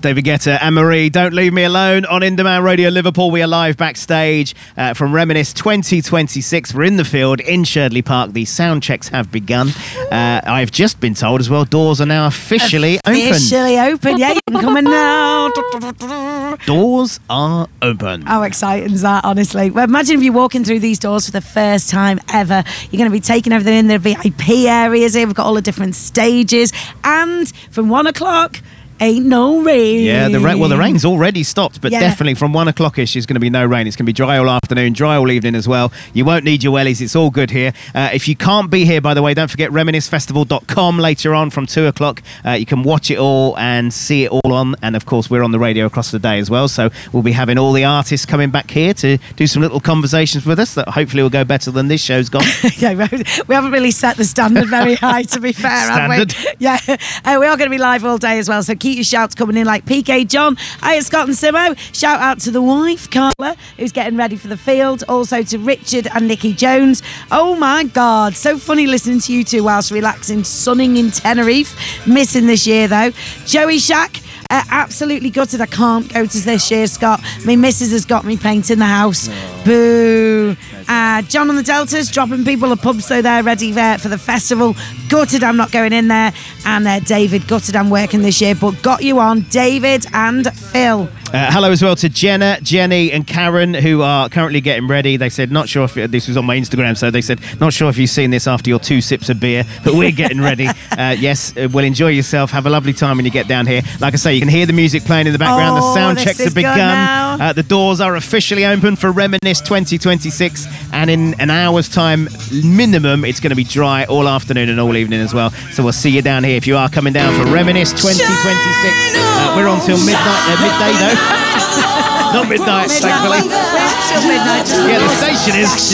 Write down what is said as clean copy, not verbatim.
David Guetta and Marie, Don't Leave Me Alone on In-Demand Radio Liverpool. We are live backstage from Reminisce 2026. We're in the field in Sherdley Park. The sound checks have begun. I've just been told as well, doors are now officially open. Officially open, yeah, you can come in now. Doors are open. How exciting is that, honestly? Well, imagine if you're walking through these doors for the first time ever. You're going to be taking everything in. The VIP areas here. We've got all the different stages. And from 1 o'clock... ain't no rain. Yeah, the rain's already stopped, but definitely from 1 o'clock-ish is going to be no rain. It's going to be dry all afternoon, dry all evening as well. You won't need your wellies. It's all good here. If you can't be here, by the way, don't forget reminiscefestival.com later on from 2 o'clock. You can watch it all and see it all on. And, of course, we're on the radio across the day as well. So we'll be having all the artists coming back here to do some little conversations with us that hopefully will go better than this show's gone. Yeah, we haven't really set the standard very high, to be fair, Standard. have we? Yeah, we are going to be live all day as well. So keep your shouts coming in like PK John, hiya Scott and Simo. Shout out to the wife, Carla, who's getting ready for the field. Also to Richard and Nikki Jones. Oh my God, so funny listening to you two whilst relaxing, sunning in Tenerife. Missing this year though. Joey Shack, absolutely gutted I can't go to this year, Scott. My missus has got me painting the house. Boo. John on the Deltas dropping people a pub so they're ready for the festival. Gutted I'm not going in there. And David, gutted I'm working this year, but got you on, David and Phil. Hello as well to Jenna, Jenny and Karen, who are currently getting ready. They said, not sure if this was on my Instagram, so they said, not sure if you've seen this after your 2 sips of beer, but we're getting ready. Yes, well, enjoy yourself. Have a lovely time when you get down here. Like I say, you can hear the music playing in the background. The sound checks have begun. The doors are officially open for Reminisce 2026, and in an hour's time minimum, it's going to be dry all afternoon and all evening as well. So we'll see you down here if you are coming down for Reminisce 2026. We're on till midday though. Not midnight, thankfully. We're till midnight. Yeah, the station is.